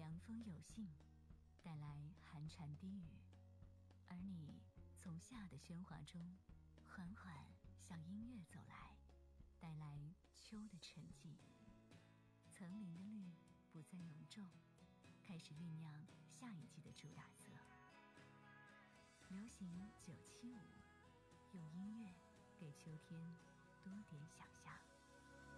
凉风有信，带来寒蝉低语，而你从夏的喧哗中缓缓向音乐走来，带来秋的沉寂。层林的绿不再浓重，开始酝酿下一季的主打色。流行975，用音乐给秋天多点想象。